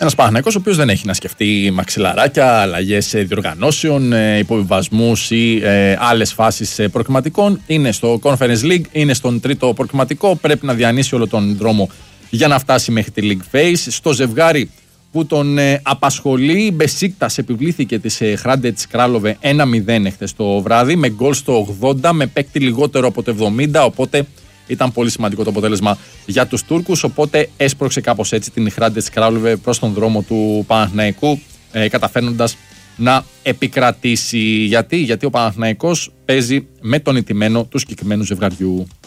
Ένας Παναθηναϊκός ο οποίος δεν έχει να σκεφτεί μαξιλαράκια, αλλαγές διοργανώσεων, υποβιβασμούς ή άλλες φάσεις προκριματικών. Είναι στο Conference League, είναι στον τρίτο προκριματικό. Πρέπει να διανύσει όλο τον δρόμο για να φτάσει μέχρι τη League Phase. Στο ζευγάρι που τον απασχολεί, η Μπεσίκτας επιβλήθηκε της Hrádec Králové 1-0 εχθές το βράδυ, με γκολ στο 80, με παίκτη λιγότερο από το 70, οπότε ήταν πολύ σημαντικό το αποτέλεσμα για τους Τούρκους, οπότε έσπρωξε κάπως έτσι την Hrádec Králové προς τον δρόμο του Παναθηναϊκού, καταφέρνοντας να επικρατήσει. Γιατί ο Παναθηναϊκός παίζει με τον ηττημένο του συγκεκριμένου ζευγαριού.